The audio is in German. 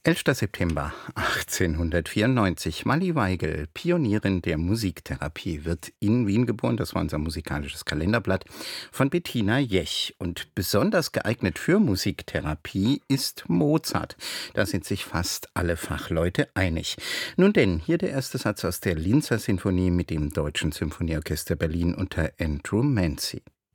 11. September 1894. Malli Weigel, Pionierin der Musiktherapie, wird in Wien geboren. Das war unser musikalisches Kalenderblatt von Bettina Jech. Und besonders geeignet für Musiktherapie ist Mozart. Da sind sich fast alle Fachleute einig. Nun denn, hier der erste Satz aus der Linzer Sinfonie mit dem Deutschen Symphonieorchester Berlin unter Andrew Mancy.